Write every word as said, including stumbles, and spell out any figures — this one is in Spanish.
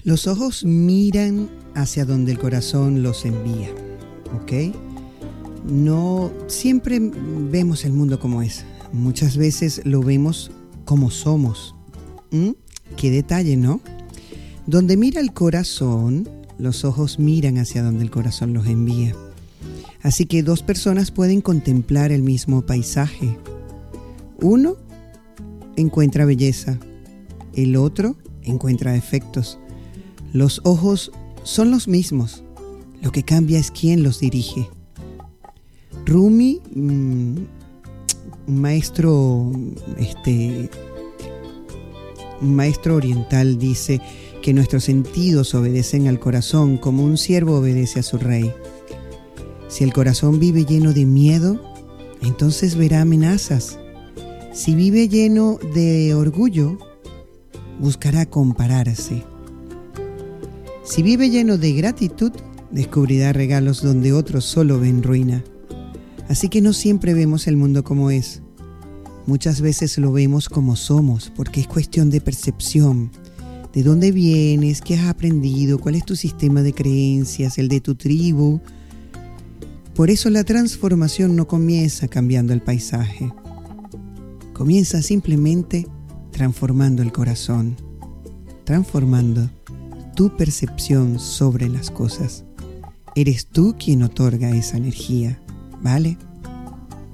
Los ojos miran hacia donde el corazón los envía, ¿ok? No siempre vemos el mundo como es. Muchas veces lo vemos como somos. ¿Mm? Qué detalle, ¿no? Donde mira el corazón, los ojos miran hacia donde el corazón los envía. Así que dos personas pueden contemplar el mismo paisaje. Uno encuentra belleza, el otro encuentra defectos. Los ojos son los mismos, lo que cambia es quién los dirige. Rumi, mmm, un maestro, este, un maestro oriental, dice que nuestros sentidos obedecen al corazón como un siervo obedece a su rey. Si el corazón vive lleno de miedo, entonces verá amenazas. Si vive lleno de orgullo, buscará compararse. Si vive lleno de gratitud, descubrirá regalos donde otros solo ven ruina. Así que no siempre vemos el mundo como es. Muchas veces lo vemos como somos, porque es cuestión de percepción. ¿De dónde vienes? ¿Qué has aprendido? ¿Cuál es tu sistema de creencias? ¿El de tu tribu? Por eso la transformación no comienza cambiando el paisaje. Comienza simplemente transformando el corazón, transformando tu percepción sobre las cosas. Eres tú quien otorga esa energía, ¿vale?